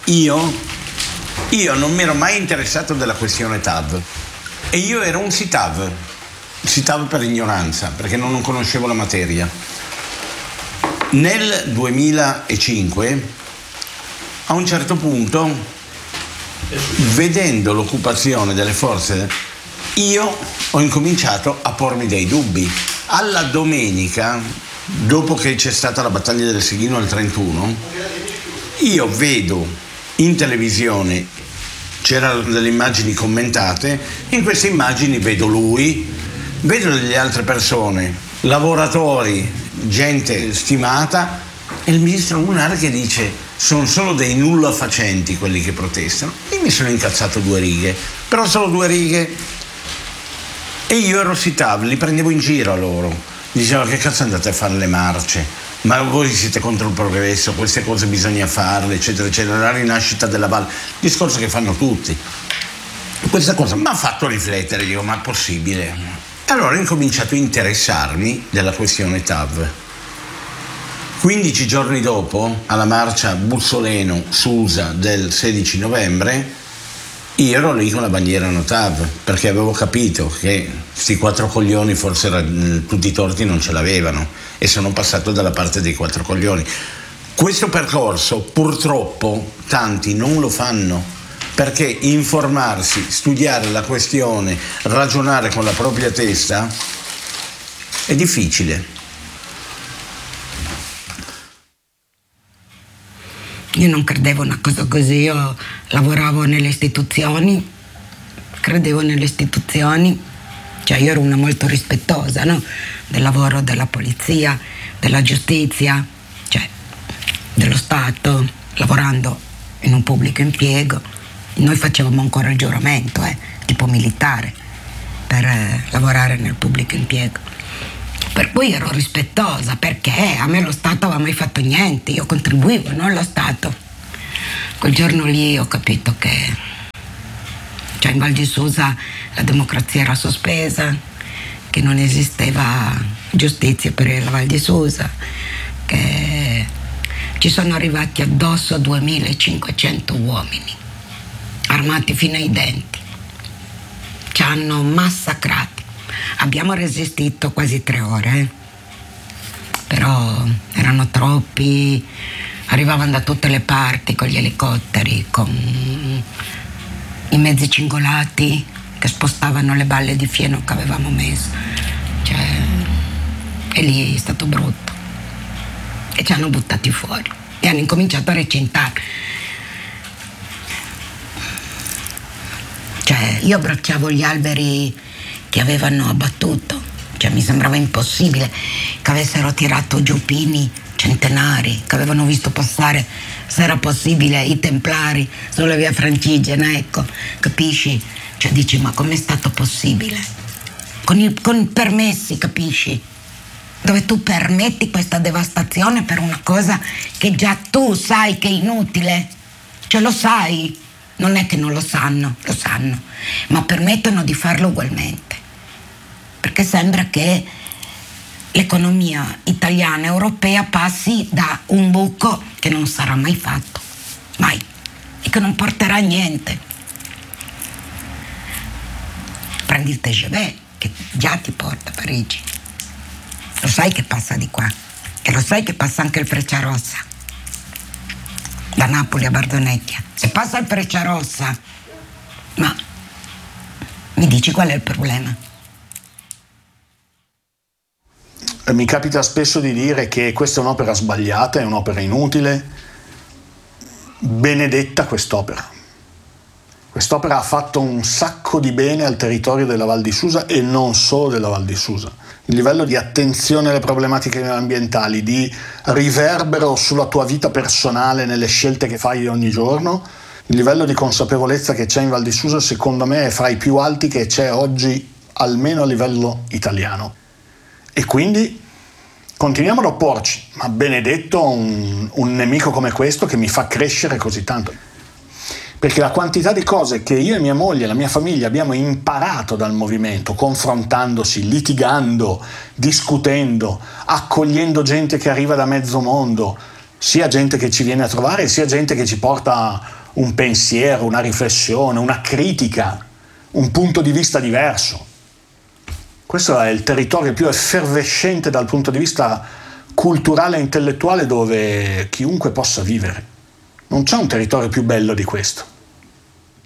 Io non mi ero mai interessato della questione TAV e io ero un SITAV per ignoranza, perché non conoscevo la materia. Nel 2005, a un certo punto, vedendo l'occupazione delle forze, io ho incominciato a pormi dei dubbi. Alla domenica, dopo che c'è stata la battaglia del Seghino al 31, io vedo in televisione, c'erano delle immagini commentate, in queste immagini vedo lui, vedo delle altre persone, lavoratori, gente stimata, e il ministro Munari che dice: sono solo dei nulla facenti quelli che protestano. Io mi sono incazzato 2 righe, però solo 2 righe, e io ero SITAV, li prendevo in giro a loro, dicevo: che cazzo andate a fare le marce? Ma voi siete contro il progresso, queste cose bisogna farle, eccetera eccetera, la rinascita della valle, discorso che fanno tutti. Questa cosa mi ha fatto riflettere, dico: ma è possibile? E allora ho incominciato a interessarmi della questione TAV. 15 giorni dopo, alla marcia Bussoleno-Susa del 16 novembre, io ero lì con la bandiera no TAV, perché avevo capito che sti 4 coglioni forse tutti i torti non ce l'avevano, e sono passato dalla parte dei 4 coglioni. Questo percorso purtroppo tanti non lo fanno, perché informarsi, studiare la questione, ragionare con la propria testa è difficile. Io non credevo una cosa così, io lavoravo nelle istituzioni, credevo nelle istituzioni, cioè io ero una molto rispettosa, no? Del lavoro della polizia, della giustizia, cioè dello Stato, lavorando in un pubblico impiego. Noi facevamo ancora il giuramento, tipo militare, per lavorare nel pubblico impiego. Per cui ero rispettosa, perché a me lo Stato aveva mai fatto niente, io contribuivo, non lo Stato. Quel giorno lì ho capito che, cioè, in Val di Susa la democrazia era sospesa, che non esisteva giustizia per la Val di Susa, che ci sono arrivati addosso 2500 uomini, armati fino ai denti, ci hanno massacrati. Abbiamo resistito quasi 3 ore, però erano troppi, arrivavano da tutte le parti con gli elicotteri, con i mezzi cingolati che spostavano le balle di fieno che avevamo messo, cioè, e lì è stato brutto, e ci hanno buttati fuori e hanno incominciato a recintare. Cioè, io abbracciavo gli alberi che avevano abbattuto, cioè mi sembrava impossibile che avessero tirato giù pini centenari, che avevano visto passare, se era possibile, i templari sulla via Francigena, ecco, capisci? Cioè dici: ma com'è stato possibile? Con i permessi, capisci? Dove tu permetti questa devastazione per una cosa che già tu sai che è inutile, cioè lo sai, non è che non lo sanno, ma permettono di farlo ugualmente, perché sembra che l'economia italiana e europea passi da un buco che non sarà mai fatto, mai, e che non porterà a niente. Prendi il TGV che già ti porta a Parigi, lo sai che passa di qua, e lo sai che passa anche il Frecciarossa da Napoli a Bardonecchia. Se passa il Frecciarossa, ma mi dici qual è il problema? Mi capita spesso di dire che questa è un'opera sbagliata, è un'opera inutile. Benedetta quest'opera. Quest'opera ha fatto un sacco di bene al territorio della Val di Susa, e non solo della Val di Susa. Il livello di attenzione alle problematiche ambientali, di riverbero sulla tua vita personale nelle scelte che fai ogni giorno, il livello di consapevolezza che c'è in Val di Susa, secondo me, è fra i più alti che c'è oggi, almeno a livello italiano. E quindi continuiamo ad opporci, ma benedetto un nemico come questo che mi fa crescere così tanto. Perché la quantità di cose che io e mia moglie e la mia famiglia abbiamo imparato dal movimento, confrontandosi, litigando, discutendo, accogliendo gente che arriva da mezzo mondo, sia gente che ci viene a trovare, sia gente che ci porta un pensiero, una riflessione, una critica, un punto di vista diverso. Questo è il territorio più effervescente dal punto di vista culturale e intellettuale dove chiunque possa vivere. Non c'è un territorio più bello di questo.